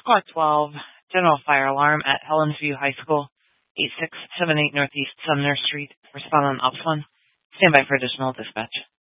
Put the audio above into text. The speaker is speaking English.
Squad 12, general fire alarm at Helens View High School, 8678 Northeast Sumner Street. Respond on Ops 1. Stand by for additional dispatch.